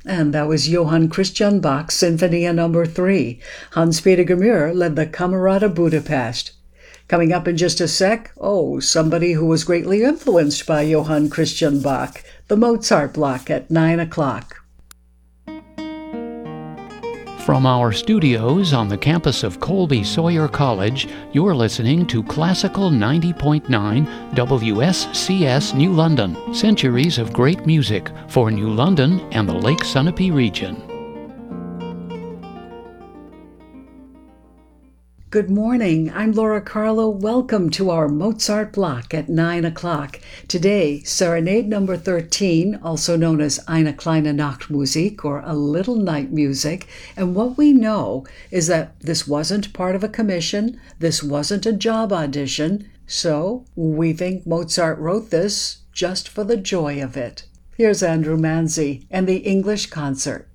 And that was Johann Christian Bach's Sinfonia No. 3. Hans-Peter Gemühr led the Camerata Budapest. Coming up in just a sec, somebody who was greatly influenced by Johann Christian Bach, the Mozart Block at 9 o'clock. From our studios on the campus of Colby Sawyer College, you're listening to Classical 90.9 WSCS New London, centuries of great music for New London and the Lake Sunapee region. Good morning, I'm Laura Carlo. Welcome to our Mozart Block at 9 o'clock. Today, Serenade No. 13, also known as Eine kleine Nachtmusik, or A Little Night Music. And what we know is that this wasn't part of a commission, this wasn't a job audition, so we think Mozart wrote this just for the joy of it. Here's Andrew Manzi and the English Concert.